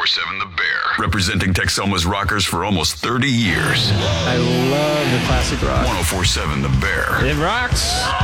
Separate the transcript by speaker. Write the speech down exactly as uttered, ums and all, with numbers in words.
Speaker 1: four seven The Bear. Representing Texoma's rockers for almost thirty years.
Speaker 2: I love the classic rock.
Speaker 1: ten forty-seven The Bear.
Speaker 2: It rocks.